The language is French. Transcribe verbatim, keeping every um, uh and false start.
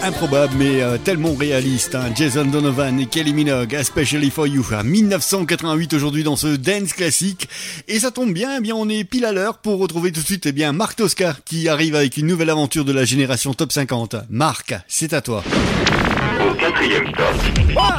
Improbable mais euh, tellement réaliste, hein. Jason Donovan et Kylie Minogue, Especially For You, à dix-neuf cent quatre-vingt-huit aujourd'hui dans ce dance classique. Et ça tombe bien, eh bien on est pile à l'heure pour retrouver tout de suite eh bien Marc Tosca qui arrive avec une nouvelle aventure de la génération Top cinquante. Marc, c'est à toi. Au quatrième stop. One,